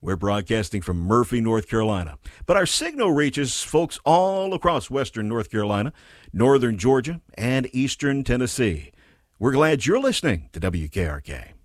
We're broadcasting from Murphy, North Carolina. But our signal reaches folks all across western North Carolina, northern Georgia, and eastern Tennessee. We're glad you're listening to WKRK.